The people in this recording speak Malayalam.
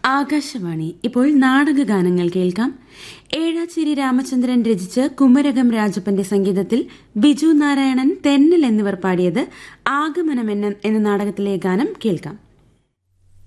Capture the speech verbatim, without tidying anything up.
ആകാശവാണി. ഇപ്പോൾ നാടകഗാനങ്ങൾ കേൾക്കാം. ഏഴാച്ചേരി രാമചന്ദ്രൻ രചിച്ച് കുമരകം രാജപ്പന്റെ സംഗീതത്തിൽ ബിജു നാരായണൻ, തെന്നൽ എന്നിവർ പാടിയത് ആഗമനം എന്ന നാടകത്തിലെ ഗാനം കേൾക്കാം.